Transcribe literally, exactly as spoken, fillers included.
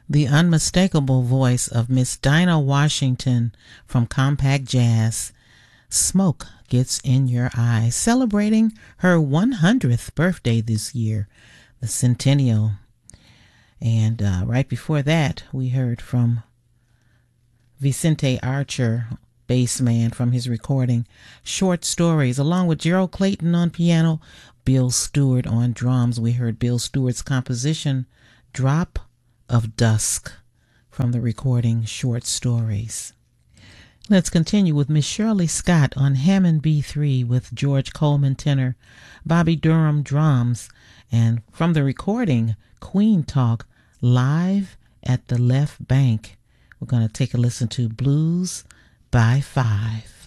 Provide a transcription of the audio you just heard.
The unmistakable voice of Miss Dinah Washington from Compact Jazz. Smoke Gets in Your Eyes, celebrating her one hundredth birthday this year, the centennial. And uh, right before that, we heard from Vicente Archer, bass man, from his recording Short Stories, along with Gerald Clayton on piano, Bill Stewart on drums. We heard Bill Stewart's composition Drop of Dusk from the recording Short Stories. Let's continue with Miss Shirley Scott on Hammond B three with George Coleman tenor, Bobby Durham drums, and from the recording Queen Talk Live at the Left Bank. We're going to take a listen to Blues by Five.